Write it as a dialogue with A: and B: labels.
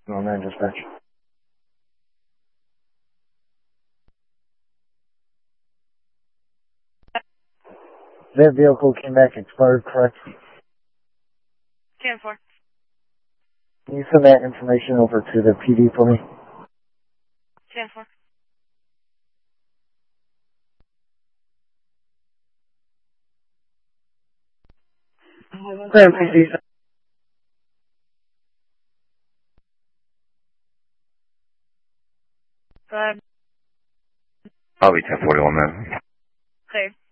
A: No, man, dispatch. That vehicle came back expired, correct?
B: 10-4.
A: Can you send that information over to the PD for me?
B: 10-4.
A: Grand PD.
B: Go ahead.
C: I'll be 1041, man.
B: Clear.